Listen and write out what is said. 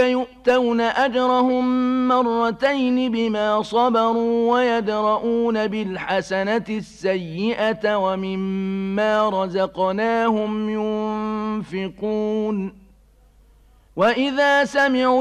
يؤتون أجرهم مرتين بما صبروا ويدرؤون بالحسنة السيئة ومما رزقناهم ينفقون وإذا سمعوا